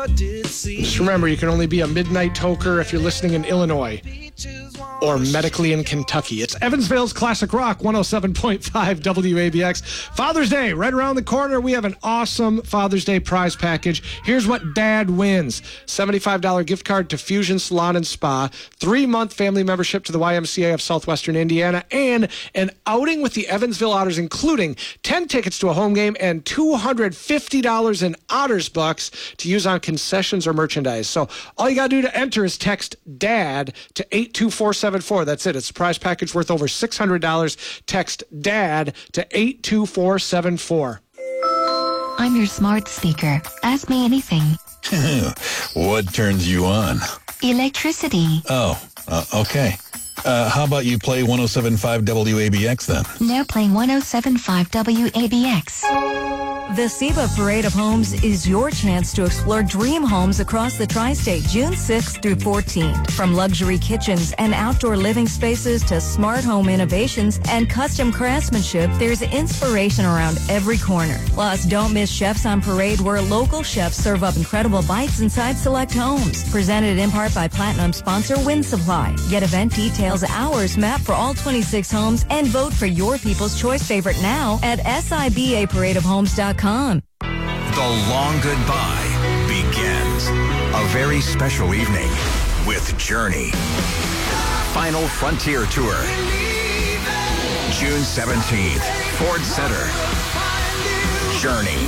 Just remember, you can only be a midnight toker if you're listening in Illinois or medically in Kentucky. It's Evansville's Classic Rock 107.5 WABX. Father's Day, right around the corner. We have an awesome Father's Day prize package. Here's what Dad wins. $75 gift card to Fusion Salon and Spa, 3-month family membership to the YMCA of Southwestern Indiana, and an outing with the Evansville Otters, including 10 tickets to a home game and $250 in Otters bucks to use on concessions or merchandise. So all you got to do to enter is text DAD to 82474. That's it. It's a prize package worth over $600. Text DAD to 82474. I'm your smart speaker. Ask me anything. What turns you on? Electricity. Oh, okay. How about you play 107.5 WABX then? Now playing 107.5 WABX. The SEBA Parade of Homes is your chance to explore dream homes across the tri-state June 6th through 14th. From luxury kitchens and outdoor living spaces to smart home innovations and custom craftsmanship, there's inspiration around every corner. Plus, don't miss Chefs on Parade, where local chefs serve up incredible bites inside select homes. Presented in part by Platinum sponsor Wind Supply. Get event details, hours, map for all 26 homes, and vote for your People's Choice favorite now at SIBAParadeofhomes.com. The long goodbye begins. A very special evening with Journey. Final Frontier Tour. June 17th, Ford Center. Journey.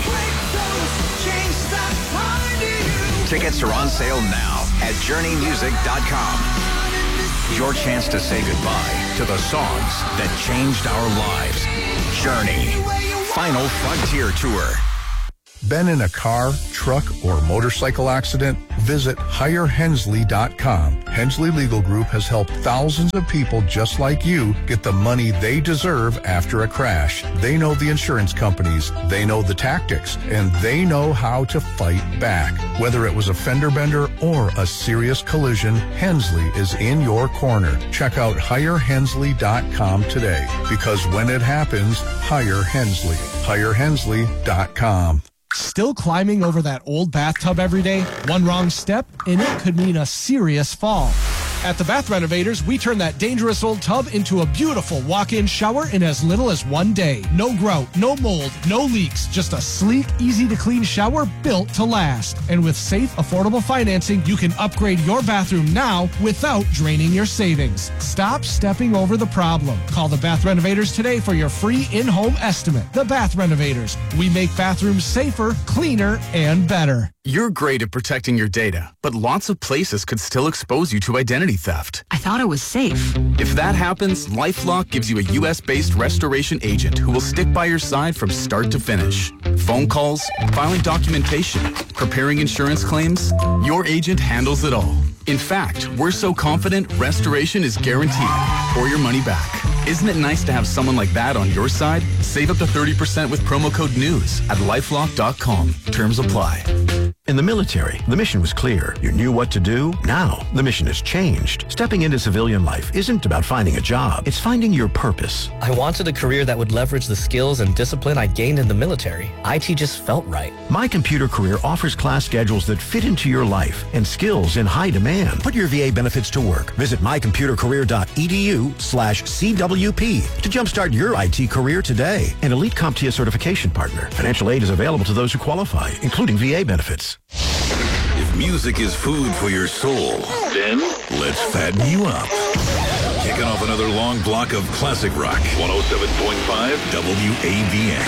Tickets are on sale now at journeymusic.com. Your chance to say goodbye to the songs that changed our lives. Journey. Final Frontier Tour. Been in a car, truck, or motorcycle accident? Visit HireHensley.com. Hensley Legal Group has helped thousands of people just like you get the money they deserve after a crash. They know the insurance companies, they know the tactics, and they know how to fight back. Whether it was a fender bender or a serious collision, Hensley is in your corner. Check out HireHensley.com today, because when it happens, hire Hensley. HireHensley.com. Still climbing over that old bathtub every day? One wrong step, and it could mean a serious fall. At the Bath Renovators, we turn that dangerous old tub into a beautiful walk-in shower in as little as 1 day. No grout, no mold, no leaks. Just a sleek, easy-to-clean shower built to last. And with safe, affordable financing, you can upgrade your bathroom now without draining your savings. Stop stepping over the problem. Call the Bath Renovators today for your free in-home estimate. The Bath Renovators. We make bathrooms safer, cleaner, and better. You're great at protecting your data, but lots of places could still expose you to identity theft. I thought it was safe. If that happens, LifeLock gives you a U.S.-based restoration agent who will stick by your side from start to finish. Phone calls, filing documentation, preparing insurance claims, your agent handles it all. In fact, we're so confident restoration is guaranteed or your money back. Isn't it nice to have someone like that on your side? Save up to 30% with promo code NEWS at LifeLock.com. Terms apply. In the military, the mission was clear. You knew what to do. Now, the mission has changed. Stepping into civilian life isn't about finding a job. It's finding your purpose. I wanted a career that would leverage the skills and discipline I gained in the military. IT just felt right. My Computer Career offers class schedules that fit into your life and skills in high demand. Put your VA benefits to work. Visit mycomputercareer.edu/CWP to jumpstart your IT career today. An elite CompTIA certification partner. Financial aid is available to those who qualify, including VA benefits. If music is food for your soul, then let's fatten you up. Kicking off another long block of classic rock. 107.5 WABX.